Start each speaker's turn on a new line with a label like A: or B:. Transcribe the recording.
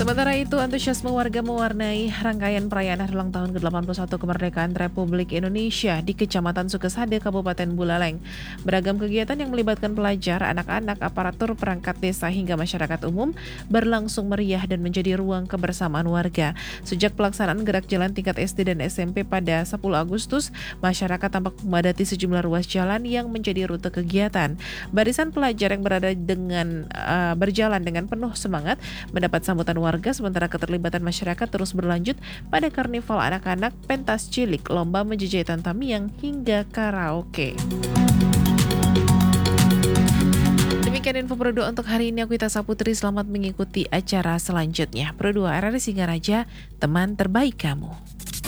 A: Sementara itu, antusiasme warga mewarnai rangkaian perayaan hari ulang tahun ke-81 kemerdekaan Republik Indonesia di Kecamatan Sukesade, Kabupaten Buleleng. Beragam kegiatan yang melibatkan pelajar, anak-anak, aparatur perangkat desa hingga masyarakat umum berlangsung meriah dan menjadi ruang kebersamaan warga. Sejak pelaksanaan gerak jalan tingkat SD dan SMP pada 10 Agustus, masyarakat tampak memadati sejumlah ruas jalan yang menjadi rute kegiatan. Barisan pelajar yang berjalan dengan penuh semangat mendapat sambutan warga, sementara keterlibatan masyarakat terus berlanjut pada karnival anak-anak, pentas cilik, lomba menjejai tamiang hingga karaoke. Demikian info Pro 2 untuk hari ini. Aku Ita Saputri, selamat mengikuti acara selanjutnya. Pro 2 RRI Singaraja, teman terbaik kamu.